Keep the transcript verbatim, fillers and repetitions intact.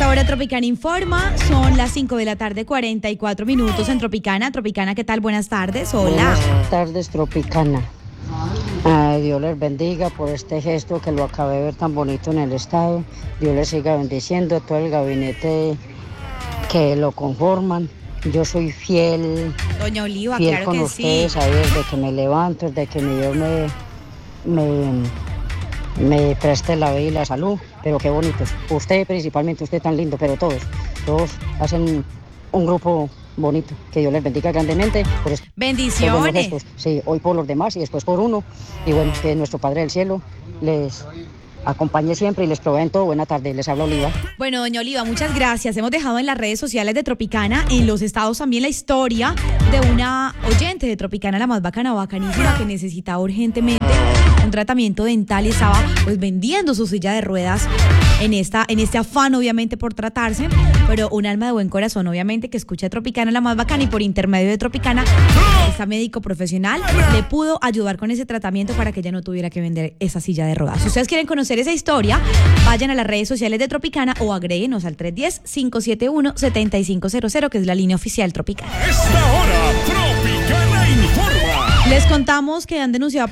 esta hora Tropicana informa, son las cinco de la tarde, cuarenta y cuatro minutos en Tropicana. Tropicana, ¿qué tal? Buenas tardes, hola. Buenas tardes, Tropicana. Ay, Dios les bendiga por este gesto que lo acabé de ver tan bonito en el estado. Dios les siga bendiciendo, todo el gabinete que lo conforman. Yo soy fiel, Doña Oliva, fiel claro con que ustedes sí. ahí desde que me levanto, desde que mi Dios me, me, me preste la vida y la salud. Pero qué bonitos. Usted principalmente, usted tan lindo, pero todos, todos hacen un grupo bonito. Que Dios les bendiga grandemente por estos buenos Bendiciones. gestos. Sí, hoy por los demás y después por uno. Y bueno, que nuestro Padre del Cielo les acompañe siempre y les provea en todo. Buena tarde, les habla Oliva. Bueno, doña Oliva, muchas gracias. Hemos dejado en las redes sociales de Tropicana, en los estados también, la historia de una oyente de Tropicana, la más bacana, bacanísima, que necesitaba urgentemente un tratamiento dental y estaba pues vendiendo su silla de ruedas en esta en este afán, obviamente, por tratarse, pero un alma de buen corazón, obviamente, que escucha Tropicana, la más bacana, y por intermedio de Tropicana, esta médico profesional le pudo ayudar con ese tratamiento para que ella no tuviera que vender esa silla de ruedas. Si ustedes quieren conocer esa historia, vayan a las redes sociales de Tropicana o agréguenos al tres uno cero, cinco siete uno, siete cinco cero cero, que es la línea oficial Tropicana. Esta hora, Tropicana informa. Les contamos que han denunciado